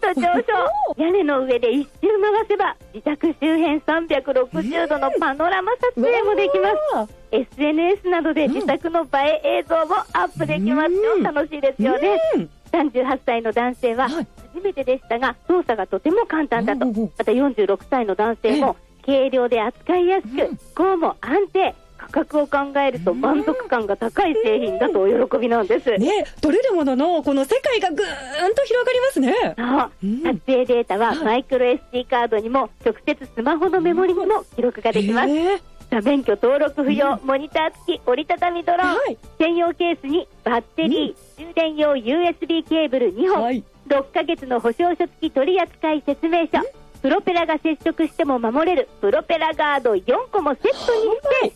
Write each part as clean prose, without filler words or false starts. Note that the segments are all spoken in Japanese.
上昇。屋根の上で一周回せば自宅周辺360度のパノラマ撮影もできます。SNS などで自宅の映え映像もアップできますよ。楽しいですよね。38歳の男性は初めてでしたが操作がとても簡単だと。また46歳の男性も軽量で扱いやすくこうも安定、価格を考えると満足感が高い製品だとお喜びなんです、 ね、取れるもののこの世界がぐーんと広がりますね。 そう、撮影データはマイクロ SD カードにも直接スマホのメモリにも記録ができます。免許登録不要、モニター付き折りたたみドローン、専用ケースにバッテリー、充電用 USB ケーブル2本、6ヶ月の保証書付き取扱説明書、プロペラが接触しても守れるプロペラガード4個もセットにして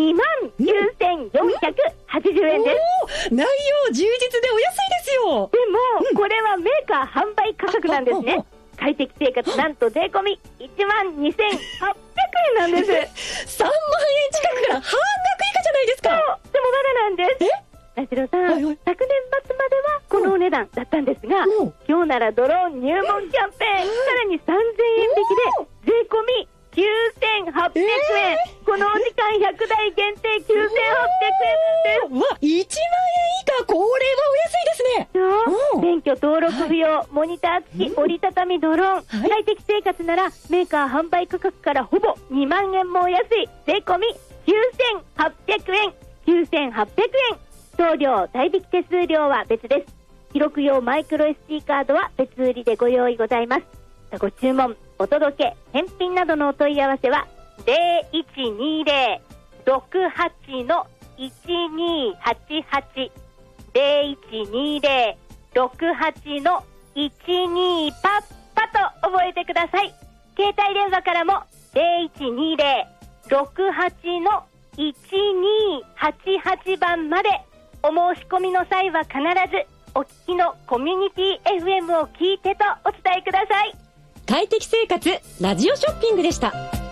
29,480円です。 内容充実でお安いですよ。 でも、これはメーカー販売価格なんですね。快適生活なんと税込み12,800円なんです。 3万円近くから半額以下じゃないですか。 そうでもまだなんです。ラジロさん、昨年末まではこのお値段だったんですが、今日ならドローン入門キャンペーン、さらに3,000円引きで税込み9,800円、このお時間100台限定9,800円です。 1万円以下、これはお安いですね。 免許登録不要、モニター付き折りたたみドローン、快適生活ならメーカー販売価格からほぼ2万円もお安い税込み9,800円。送料代引き手数料は別です。記録用マイクロ SD カードは別売りでご用意ございます。ご注文、お届け、返品などのお問い合わせは 0120-68-1288 0120-68-12パッパと覚えてください。携帯電話からも 0120-68-1288 番まで。お申し込みの際は必ずお聞きのコミュニティ FM を聞いてとお伝えください。 快適生活ラジオショッピングでした。